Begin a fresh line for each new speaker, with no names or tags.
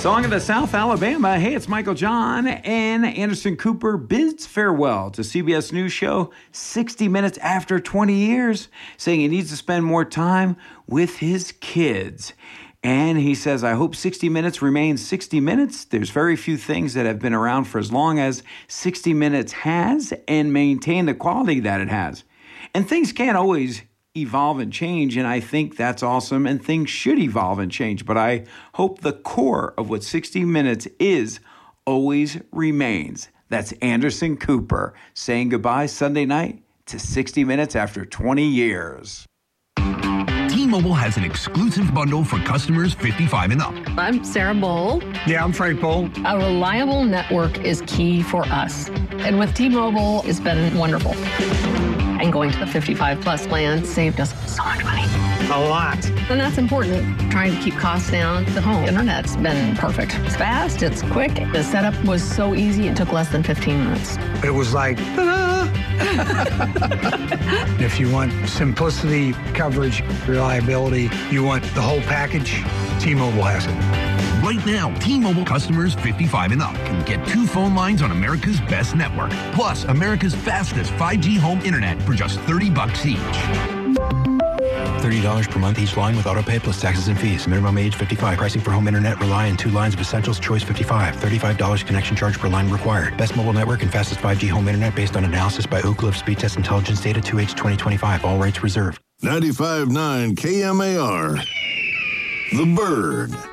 Song of the South, Alabama. Hey, it's Michael John, and Anderson Cooper bids farewell to CBS News show 60 Minutes after 20 years, saying he needs to spend more time with his kids. And he says, I hope 60 Minutes remains 60 Minutes. There's very few things that have been around for as long as 60 Minutes has and maintain the quality that it has. And things can't always evolve and change, and I think that's awesome, and things should evolve and change. But I hope the core of what 60 Minutes is always remains. That's Anderson Cooper saying goodbye Sunday night to 60 Minutes after 20 years.
T-Mobile has an exclusive bundle for customers 55 and up.
I'm Sarah Bowl.
Yeah, I'm Frank Bowl.
A reliable network is key for us. And with T-Mobile, it's been wonderful. And going to the 55 plus plan saved us so much money.
A lot.
And that's important, trying to keep costs down. The home internet's been perfect. It's fast, it's quick. The setup was so easy, it took less than 15 minutes.
It was like, ta-da! If you want simplicity, coverage, reliability, you want the whole package, T-Mobile has it.
Right now, T-Mobile customers 55 and up can get 2 phone lines on America's best network, plus America's fastest 5G home internet for just $30 each.
$30 per month each line with autopay plus taxes and fees. Minimum age 55. Pricing for home internet rely on 2 lines of Essentials Choice 55. $35 connection charge per line required. Best mobile network and fastest 5G home internet based on analysis by Oak Cliff Speed Test Intelligence Data 2H 2025. All rates reserved.
95.9 KMAR. The Bird.